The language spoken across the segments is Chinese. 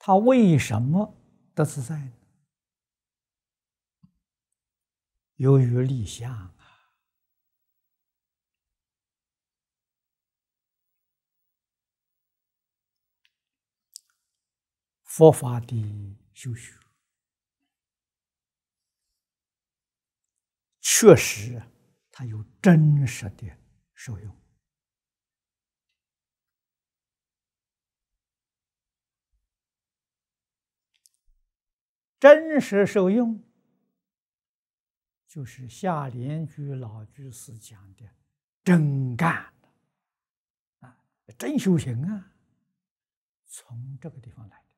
他为什么得自在呢？由于立相啊。佛法的修学，确实它有真实的受用。真实受用，就是下莲居老居士讲的真干啊，真修行啊，从这个地方来的。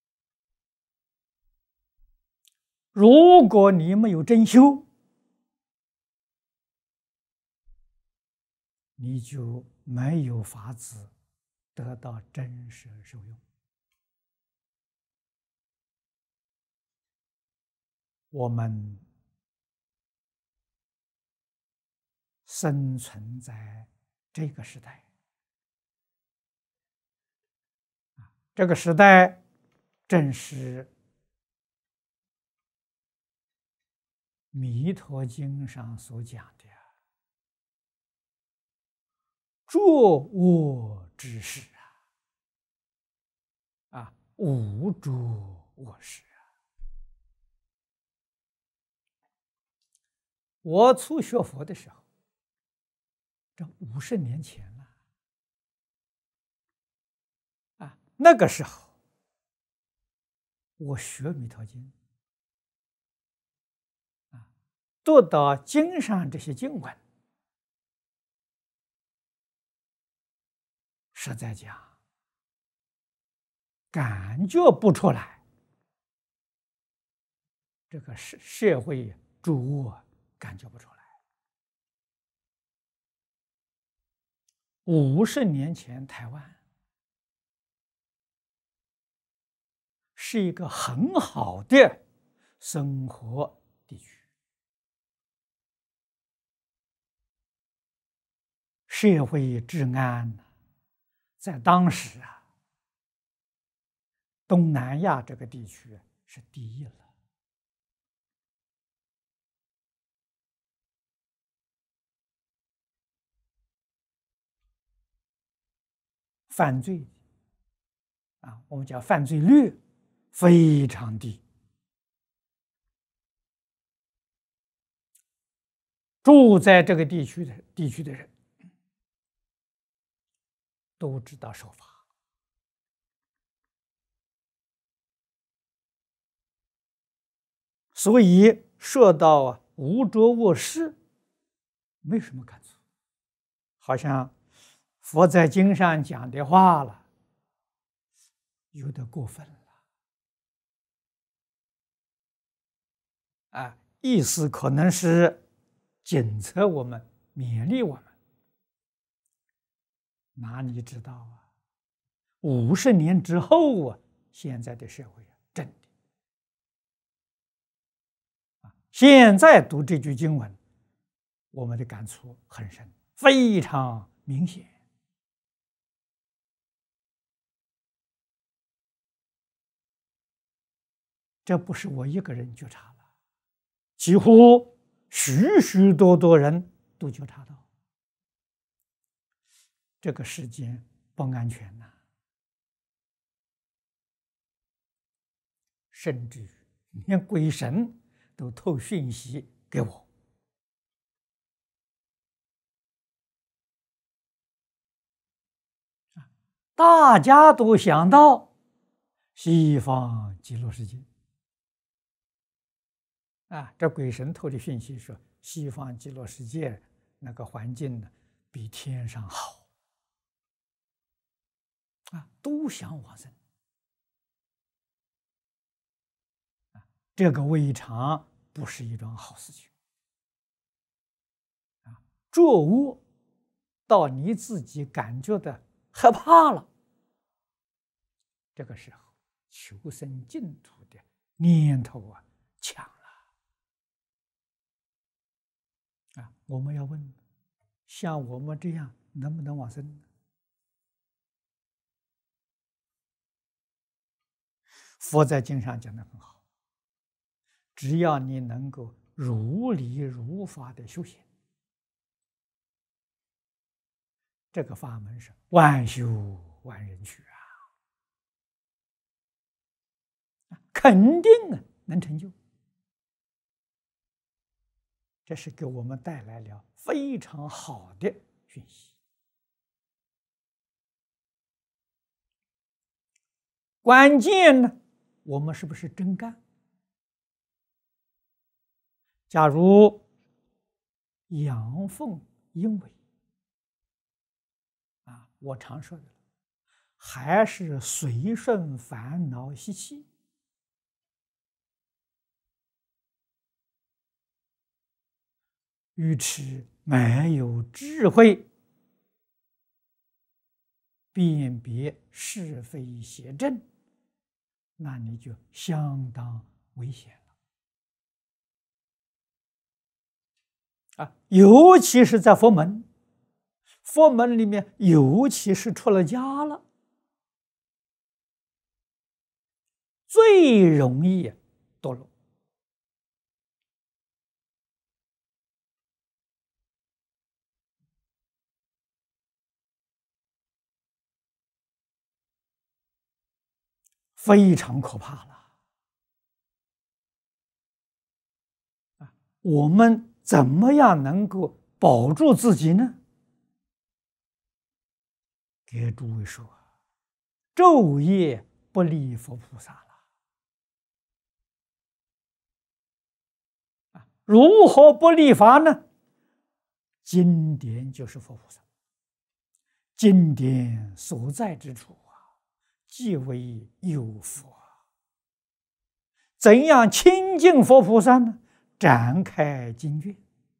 如果你没有真修，你就没有法子得到真实受用。我们生存在这个时代，这个时代正是《弥陀经》上所讲的作恶之事无诸恶事我初学佛的时候，这50年前了那个时候我学《弥陀经》读到经上这些经文，实在讲，感觉不出来这个社会诸恶，感觉不出来。50年前，台湾是一个很好的生活地区，社会治安在当时东南亚这个地区是第一了。犯罪我们讲犯罪率非常低，住在这个地区的人都知道守法，所以说到无着恶事，没什么感触，好像佛在经上讲的话了，有点过分了意思可能是警策我们，勉励我们。哪里知道50年之后现在的社会真的现在读这句经文，我们的感触很深，非常明显。这不是我一个人觉察了，几乎许许多多人都觉察到这个世界不安全甚至于连鬼神都透讯息给我。大家都想到西方极乐世界这鬼神透的讯息说，西方极乐世界那个环境呢，比天上好都想往生这个未尝不是一桩好事情作恶到你自己感觉的害怕了，这个时候求生净土的念头强了我们要问，像我们这样能不能往生呢？ 佛在经上讲得很好，只要你能够如理如法的修行，这个法门是万修万人去啊，肯定能成就。这是给我们带来了非常好的讯息。关键呢，我们是不是真干？假如阳奉阴违啊，我常说的，还是随顺烦恼习气，愚痴没有智慧辨别是非邪正，那你就相当危险了啊！尤其是在佛门，佛门里面，尤其是出了家了，最容易堕落。非常可怕了啊！我们怎么样能够保住自己呢？给诸位说，昼夜不离佛菩萨了啊！如何不离法呢？经典就是佛菩萨，经典所在之处即为有佛。怎样亲近佛菩萨呢？展开经卷，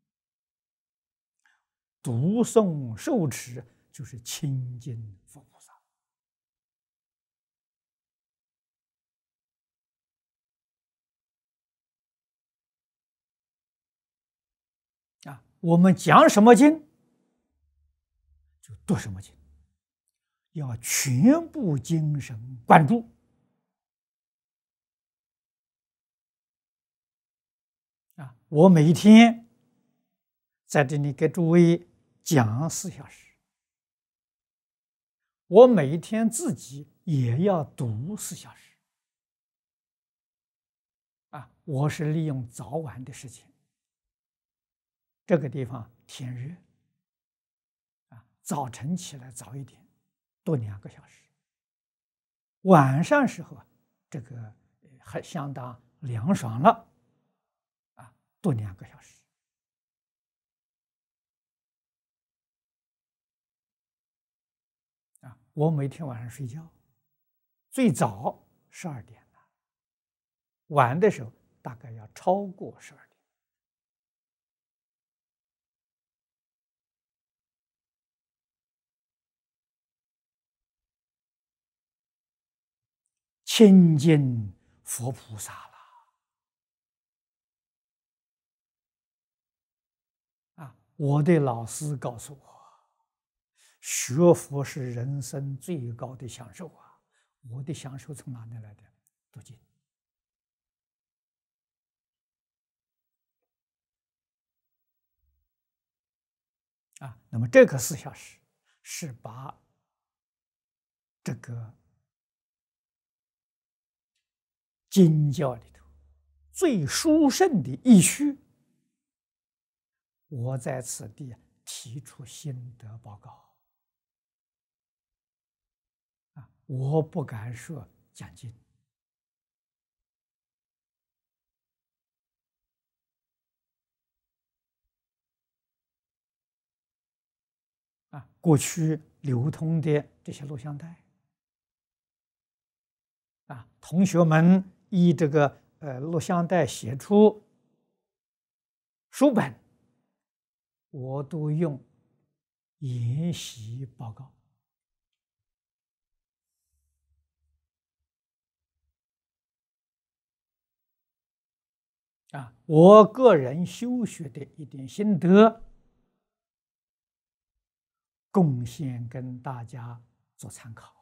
读诵受持，就是亲近佛菩萨啊。我们讲什么经，就读什么经，要全部精神关注啊！我每天在这里给诸位讲4小时，我每天自己也要读4小时啊！我是利用早晚的时间，这个地方天热啊，早晨起来早一点，读2个小时；晚上时候这个还相当凉爽了啊，读2个小时。啊，我每天晚上睡觉，最早12点了，晚的时候大概要超过12点。亲近佛菩萨了啊！我的老师告诉我，学佛是人生最高的享受啊！我的享受从哪里来的？读经啊！那么这个4小时是把这个经教里头最殊胜的义趣，我在此地提出心得报告啊！我不敢说讲经啊，过去流通的这些录像带啊，同学们以这个录像带写出书本，我都用研习报告啊，我个人修学的一点心得，贡献跟大家做参考。